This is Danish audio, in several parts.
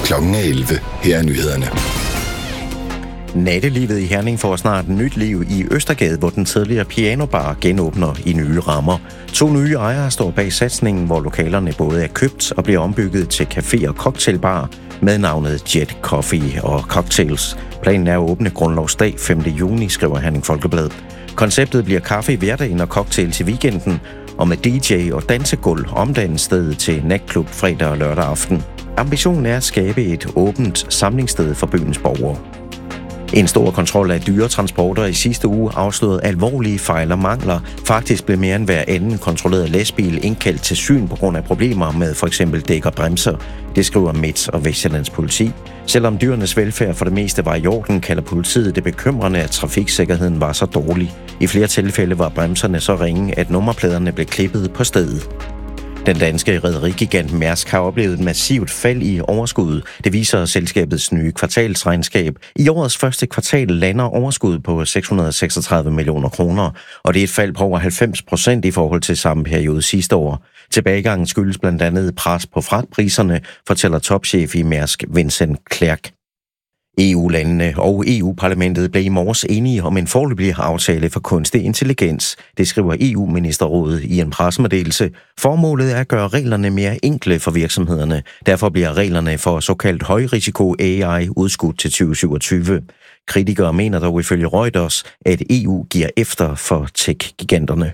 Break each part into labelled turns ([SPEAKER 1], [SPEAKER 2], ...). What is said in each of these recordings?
[SPEAKER 1] Klokken er 11. Her er nyhederne.
[SPEAKER 2] Nattelivet i Herning får snart nyt liv i Østergade, hvor den tidligere pianobar genåbner i nye rammer. 2 nye ejere står bag satsningen, hvor lokalerne både er købt og bliver ombygget til café og cocktailbar med navnet Jet Coffee og Cocktails. Planen er at åbne grundlovsdag 5. juni, skriver Herning Folkeblad. Konceptet bliver kaffe i hverdagen og cocktail til weekenden, og med DJ og dansegulv omdannes stedet til natklub fredag og lørdag aften. Ambitionen er at skabe et åbent samlingssted for byens borgere. En stor kontrol af dyretransporter i sidste uge afslørede alvorlige fejl og mangler. Faktisk blev mere end hver anden kontrolleret lastbil indkaldt til syn på grund af problemer med f.eks. dæk og bremser. Det skriver Midt- og Vestsjællands politi. Selvom dyrenes velfærd for det meste var i orden, kalder politiet det bekymrende, at trafiksikkerheden var så dårlig. I flere tilfælde var bremserne så ringe, at nummerpladerne blev klippet på stedet. Den danske rederigigant Mærsk har oplevet et massivt fald i overskuddet. Det viser selskabets nye kvartalsregnskab. I årets første kvartal lander overskuddet på 636 millioner kroner, og det er et fald på over 90% i forhold til samme periode sidste år. Tilbagegangen skyldes blandt andet pres på fragtpriserne, fortæller topchef i Mærsk Vincent Clerc. EU-landene og EU-parlamentet blev i morges enige om en foreløbig aftale for kunstig intelligens. Det skriver EU-ministerrådet i en pressemeddelelse. Formålet er at gøre reglerne mere enkle for virksomhederne. Derfor bliver reglerne for såkaldt højrisiko AI udskudt til 2027. Kritikere mener dog ifølge Reuters, at EU giver efter for tech-giganterne.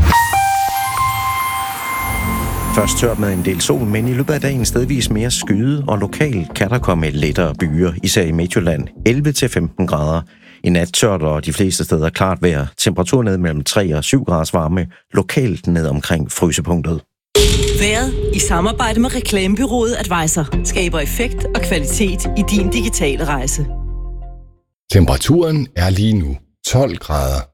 [SPEAKER 2] Først tørt med en del sol, men i løbet af dagen stedvis mere skyde, og lokalt kan der komme lettere byer, især i Midtjylland, 11-15 grader. I nat tørt og de fleste steder klart vejr. Temperatur ned mellem 3 og 7 graders varme, lokalt ned omkring frysepunktet.
[SPEAKER 3] Været i samarbejde med reklamebureauet Advisor skaber effekt og kvalitet i din digitale rejse.
[SPEAKER 1] Temperaturen er lige nu 12 grader.